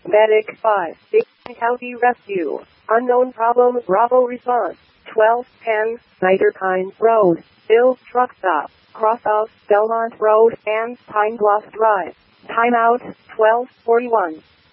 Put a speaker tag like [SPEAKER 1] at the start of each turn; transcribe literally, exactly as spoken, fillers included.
[SPEAKER 1] Medic five, Dayton County Rescue. Unknown problem, Bravo response. twelve ten, Snyder Pine Road, Bill's Truck Stop, cross of Belmont Road and Pine Bluff Drive. Timeout, twelve forty-one.